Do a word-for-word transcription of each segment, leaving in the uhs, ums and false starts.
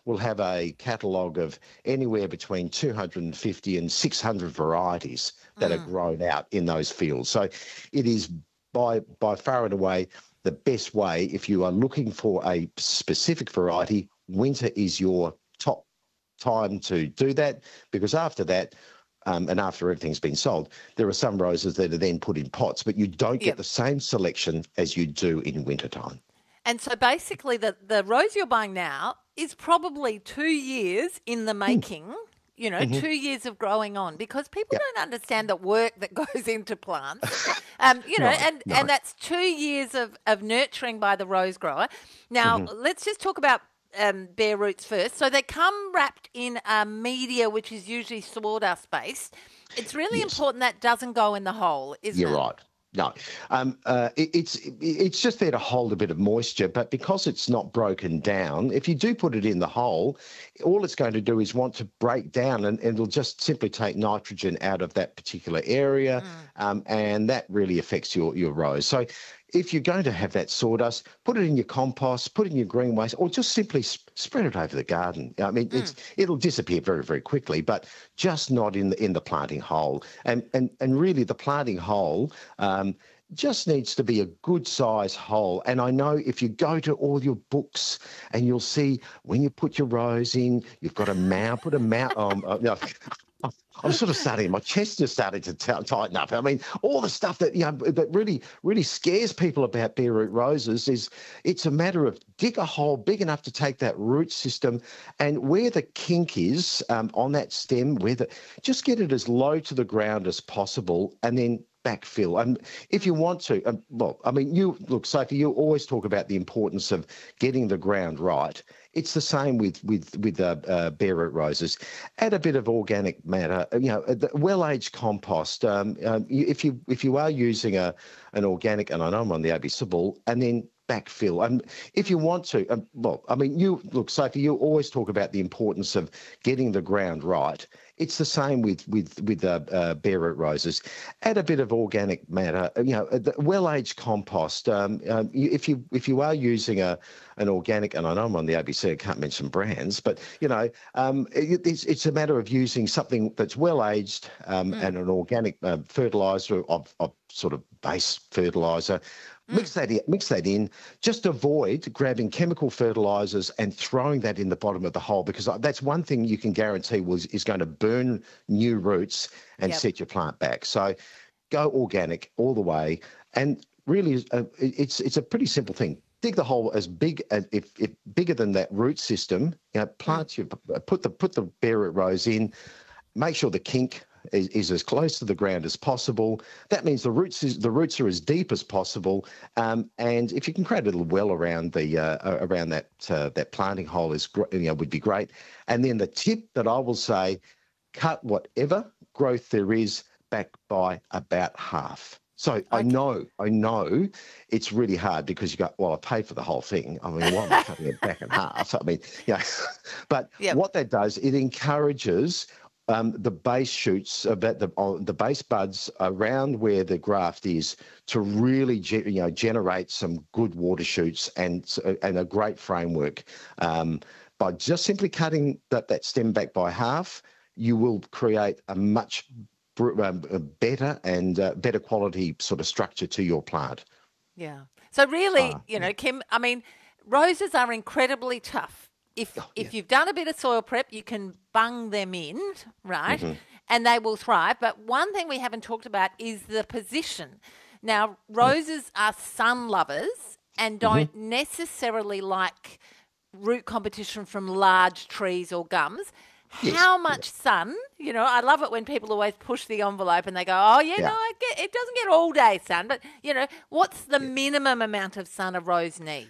will have a catalogue of anywhere between two hundred fifty and six hundred varieties that are Mm. grown out in those fields. So it is by by far and away the best way if you are looking for a specific variety. Winter is your top time to do that, because after that, um, and after everything's been sold, there are some roses that are then put in pots, but you don't get Yep. the same selection as you do in wintertime. And so basically, the, the rose you're buying now is probably two years in the making, you know, Mm-hmm. two years of growing on, because people Yep. don't understand the work that goes into plants. Um, you know, No, and, no. and that's two years of, of nurturing by the rose grower. Now, Mm-hmm. let's just talk about um, bare roots first. So they come wrapped in a media, which is usually sawdust based. It's really Yes. important that doesn't go in the hole, isn't You're it? right. No, um, uh, it, it's it's just there to hold a bit of moisture, but because it's not broken down, if you do put it in the hole, all it's going to do is want to break down, and, and it'll just simply take nitrogen out of that particular area, um, and that really affects your your rose. So, if you're going to have that sawdust, put it in your compost, put it in your green waste, or just simply sp- spread it over the garden. I mean, it's it'll disappear very, very quickly, but just not in the in the planting hole. And and and really, the planting hole um, just needs to be a good size hole. And I know if you go to all your books and you'll see when you put your rose in, you've got a mound, put a mound. Um, uh, no, I'm sort of starting, my chest is starting to t- tighten up. I mean, all the stuff that, you know, that really, really scares people about bare root roses is it's a matter of dig a hole big enough to take that root system, and where the kink is um, on that stem, where the, just get it as low to the ground as possible, and then backfill. And if you want to, um, well, I mean, you look, Sophie, you always talk about the importance of getting the ground right. It's the same with with with uh, uh, bare root roses. Add a bit of organic matter, you know, the well-aged compost. Um, um, you, if you if you are using a an organic, and I know I'm on the A B Sybil, and then backfill. And if you want to, um, well, I mean, you look, Sophie, you always talk about the importance of getting the ground right. It's the same with with with uh, uh, bare root roses. Add a bit of organic matter, you know, the well-aged compost. Um, um, you, if you if you are using a an organic, and I know I'm on the A B C, I can't mention brands, but you know, um, it, it's it's a matter of using something that's well-aged um, and an organic uh, fertilizer of, of sort of base fertilizer. Mix that in, mix that in. Just avoid grabbing chemical fertilizers and throwing that in the bottom of the hole, because that's one thing you can guarantee was is going to burn new roots and Yep. set your plant back. So go organic all the way, and really, uh, it's it's a pretty simple thing. Dig the hole as big as if, if bigger than that root system. You know, plant your put the put the bare root rose in. Make sure the kink is, is as close to the ground as possible. That means the roots is, the roots are as deep as possible. Um, and if you can create a little well around the uh, around that uh, that planting hole is gr- you know would be great. And then the tip that I will say, cut whatever growth there is back by about half. So I Okay. know, I know it's really hard because you go, well, I paid for the whole thing. I mean, why am I cutting it back in half? I mean, yeah. But Yep. what that does, it encourages um, the base shoots, about the on the base buds around where the graft is, to really ge- you know generate some good water shoots and s- and a great framework. Um, by just simply cutting that, that stem back by half, you will create a much br- um, a better and uh, better quality sort of structure to your plant. Yeah. So really, Uh, you yeah. know, Kim, I mean, roses are incredibly tough. If Oh, yeah. if you've done a bit of soil prep, you can bung them in, right? Mm-hmm. And they will thrive. But one thing we haven't talked about is the position. Now, roses are sun lovers and Mm-hmm. don't necessarily like root competition from large trees or gums. Yes. How much sun? You know, I love it when people always push the envelope and they go, "Oh, yeah, Yeah. no, I get it doesn't get all day sun, but you know, what's the minimum amount of sun a rose needs?"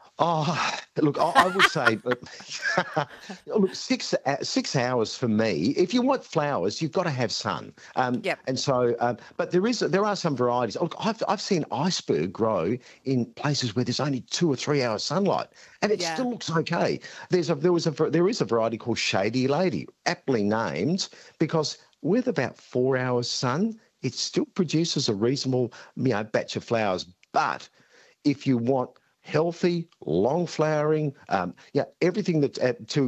Oh, look, I, I would say, but look, six uh, six hours for me. If you want flowers, you've got to have sun. Um, Yep. and so, um, but there is there are some varieties. Look, I've I've seen iceberg grow in places where there's only two or three hours sunlight, and it Yeah. still looks okay. There's a there was a there is a variety called Shady Lady, aptly named because with about four hours sun, it still produces a reasonable you know batch of flowers. But if you want healthy, long flowering, um, yeah, everything that's uh, to